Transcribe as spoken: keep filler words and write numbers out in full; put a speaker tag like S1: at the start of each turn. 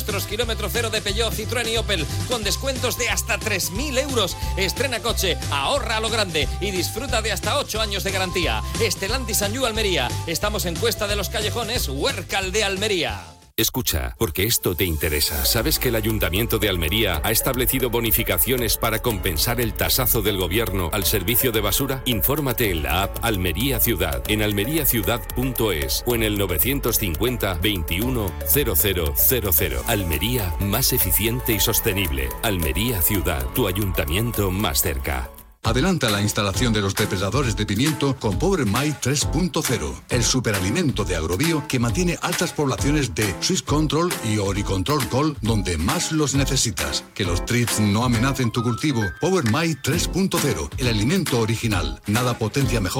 S1: Nuestros kilómetro cero de Peugeot, Citroën y Opel con descuentos de hasta tres mil euros. Estrena coche, ahorra a lo grande y disfruta de hasta ocho años de garantía. Stellantis Sanyu Almería. Estamos en Cuesta de los Callejones, Huércal de Almería.
S2: Escucha, porque esto te interesa. ¿Sabes que el Ayuntamiento de Almería ha establecido bonificaciones para compensar el tasazo del gobierno al servicio de basura? Infórmate en la app Almería Ciudad, en almería ciudad punto es o en el novecientos cincuenta veintiuno cero cero cero cero. Almería, más eficiente y sostenible. Almería Ciudad, tu ayuntamiento más cerca.
S3: Adelanta la instalación de los depredadores de pimiento con Power My tres punto cero, el superalimento de Agrobio que mantiene altas poblaciones de Swiss Control y Oricontrol Col donde más los necesitas. Que los trips no amenacen tu cultivo. Power My tres punto cero, el alimento original. Nada potencia mejor